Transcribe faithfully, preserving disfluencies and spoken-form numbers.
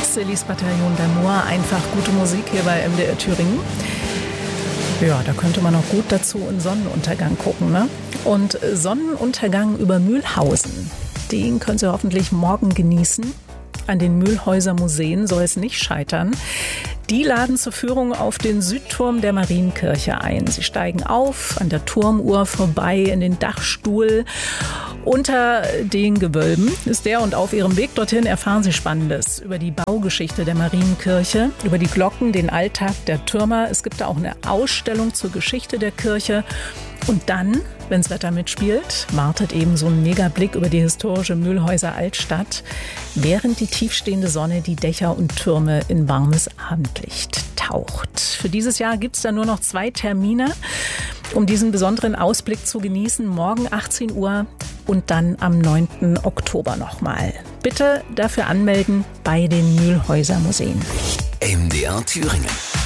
Das Elise-Bataillon d'Amour, einfach gute Musik hier bei M D R Thüringen. Ja, da könnte man auch gut dazu in Sonnenuntergang gucken, ne? Und Sonnenuntergang über Mühlhausen, den können Sie hoffentlich morgen genießen. An den Mühlhäuser Museen soll es nicht scheitern. Die laden zur Führung auf den Südturm der Marienkirche ein. Sie steigen auf, an der Turmuhr vorbei, in den Dachstuhl. Unter den Gewölben ist der und auf ihrem Weg dorthin erfahren Sie Spannendes über die Baugeschichte der Marienkirche, über die Glocken, den Alltag der Türmer. Es gibt da auch eine Ausstellung zur Geschichte der Kirche. Und dann, wenn das Wetter mitspielt, wartet eben so ein Megablick über die historische Mühlhäuser Altstadt, während die tiefstehende Sonne die Dächer und Türme in warmes Abendlicht taucht. Für dieses Jahr gibt es da nur noch zwei Termine, um diesen besonderen Ausblick zu genießen. Morgen achtzehn Uhr und dann am neunten Oktober nochmal. Bitte dafür anmelden bei den Mühlhäuser Museen. M D R Thüringen.